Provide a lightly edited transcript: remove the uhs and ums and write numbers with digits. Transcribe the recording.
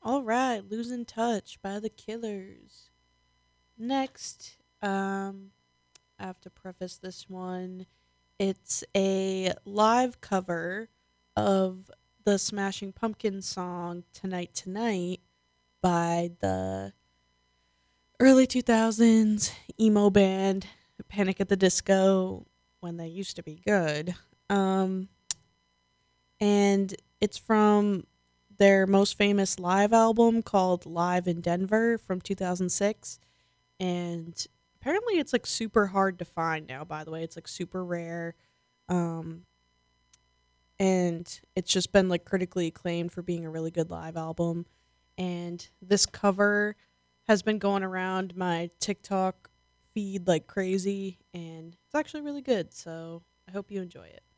All right, Losing Touch by the Killers. Next, I have to preface this one. It's a live cover of the Smashing Pumpkins song Tonight Tonight by the early 2000s emo band Panic at the Disco when they used to be good. Um, and it's from their most famous live album called Live in Denver from 2006. And apparently it's like super hard to find now, by the way. It's like super rare. Um, and it's just been like critically acclaimed for being a really good live album. And this cover has been going around my TikTok feed like crazy, and it's actually really good. So I hope you enjoy it.